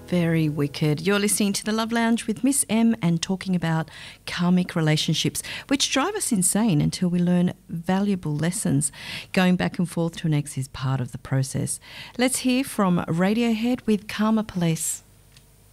Very wicked. You're listening to The Love Lounge with Miss M and talking about karmic relationships, which drive us insane until we learn valuable lessons. Going back and forth to an ex is part of the process. Let's hear from Radiohead with Karma Police.